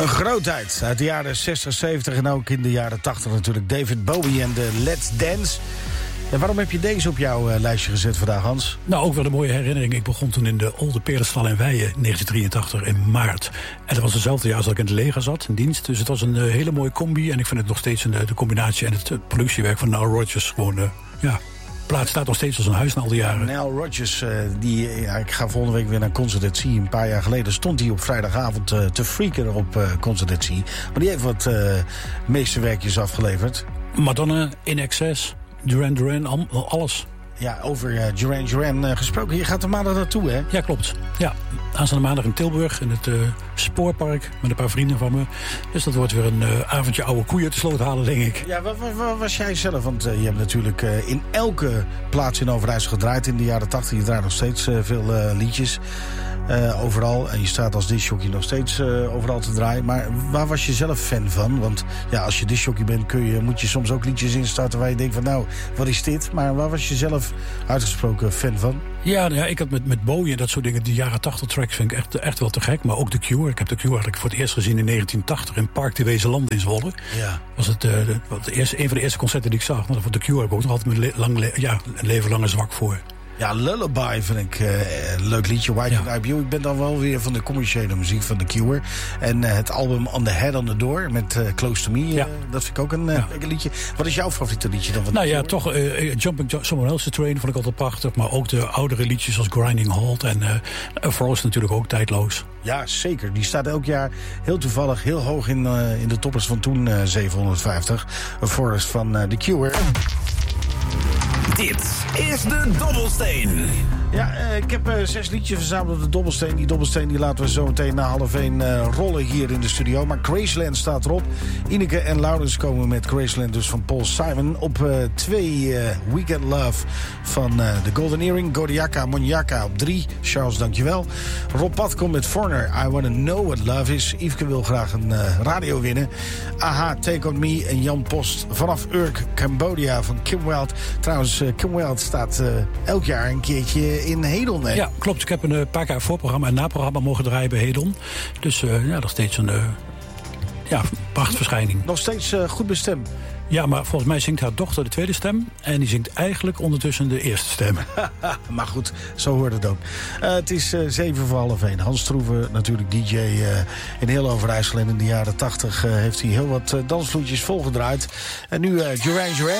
Een grootheid uit de jaren 60, 70 en ook in de jaren 80 natuurlijk. David Bowie en de Let's Dance. En waarom heb je deze op jouw lijstje gezet vandaag, Hans? Nou, ook wel een mooie herinnering. Ik begon toen in de Olde Perenstal in Weijen, 1983, in maart. En dat was hetzelfde jaar als ik in het leger zat, in dienst. Dus het was een hele mooie combi. En ik vind het nog steeds de combinatie en het productiewerk van Nile Rodgers gewoon, plaats staat nog steeds als een huis na al die jaren. Nile Rodgers, ik ga volgende week weer naar Concert at Sea. Een paar jaar geleden stond hij op vrijdagavond te freaken op Concert at Sea. Maar die heeft wat meesterwerkjes afgeleverd. Madonna, In Excess, Duran Duran, alles. Ja, over Duran gesproken. Je gaat er maandag naartoe, hè? Ja, klopt. Ja, aanstaande maandag in Tilburg in het Spoorpark met een paar vrienden van me. Dus dat wordt weer een avondje oude koeien te sloot halen, denk ik. Ja, waar was jij zelf? Want je hebt natuurlijk in elke plaats in Overijssel gedraaid in de jaren 80. Je draait nog steeds veel liedjes. Overal. En je staat als discjockey nog steeds overal te draaien. Maar waar was je zelf fan van? Want ja, als je discjockey bent moet je soms ook liedjes instarten waar je denkt van nou, wat is dit? Maar waar was je zelf uitgesproken fan van? Ja, ik had met Bowie en dat soort dingen, die jaren 80 tracks vind ik echt wel te gek. Maar ook The Cure. Ik heb The Cure eigenlijk voor het eerst gezien in 1980 in Park de Wezenland in Zwolle. Ja. Was het een van de eerste concerten die ik zag. Want voor The Cure heb ik ook nog altijd een leven lang een zwak voor. Ja, Lullaby vind ik een leuk liedje. Why Can't I Be You? Ik ben dan wel weer van de commerciële muziek van The Cure. En het album On The Head On The Door met Close To Me. Dat vind ik ook een liedje. Wat is jouw favoriete liedje dan? Nou ja, toch Jumping Someone Else's Train vond ik altijd prachtig. Maar ook de oudere liedjes als Grinding Halt. En Frost natuurlijk ook tijdloos. Ja, zeker. Die staat elk jaar heel toevallig heel hoog in de toppers van toen 750. A Forest van The Cure. Dit is de Dobbelsteen. Ja, ik heb 6 liedjes verzameld op de Dobbelsteen. Die Dobbelsteen die laten we zo meteen na 12:30 rollen hier in de studio. Maar Graceland staat erop. Ineke en Laurens komen met Graceland dus van Paul Simon. Op 2 Weekend Love van The Golden Earring. Godiaka Monjaka op 3. Charles, dankjewel. Rob Pat komt met Foreigner. I Wanna Know What Love Is. Yveske wil graag een radio winnen. Aha, Take On Me en Jan Post vanaf Urk, Cambodia van Kim Wilde. Trouwens, Kim Wilde staat elk jaar een keertje in Hedon. Hè? Ja, klopt. Ik heb een paar keer voorprogramma en naprogramma mogen draaien bij Hedon. Dus nog steeds een prachtverschijning. Nog steeds goed bestemd. Ja, maar volgens mij zingt haar dochter de tweede stem. En die zingt eigenlijk ondertussen de eerste stem. Maar goed, zo hoort het ook. Het is 7:45. Hans Troeven, natuurlijk DJ in heel Overijssel. En in de jaren 80 heeft hij heel wat dansvloedjes volgedraaid. En nu Duran Duran.